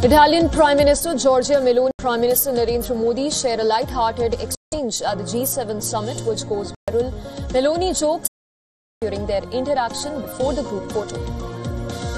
Italian Prime Minister Giorgia Meloni and Prime Minister Narendra Modi share a light-hearted exchange at the G7 summit, which goes viral. Meloni jokes during their interaction before the group photo.